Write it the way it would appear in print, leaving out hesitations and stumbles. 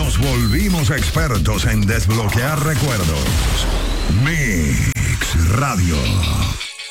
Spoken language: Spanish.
Nos volvimos expertos en desbloquear recuerdos. Mix Radio.